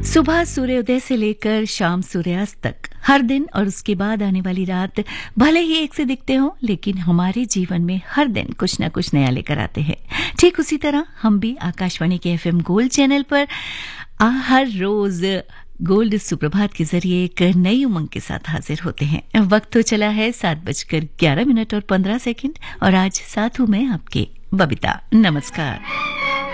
सुबह सूर्योदय से लेकर शाम सूर्यास्त तक हर दिन और उसके बाद आने वाली रात भले ही एक से दिखते हों, लेकिन हमारे जीवन में हर दिन कुछ न कुछ नया लेकर आते हैं। ठीक उसी तरह हम भी आकाशवाणी के एफएम गोल्ड चैनल पर हर रोज गोल्ड सुप्रभात के जरिए एक नई उमंग के साथ हाजिर होते हैं। वक्त तो चला है 7:11 और 15 सेकंड और आज साथ हूं मैं आपके बबीता। नमस्कार।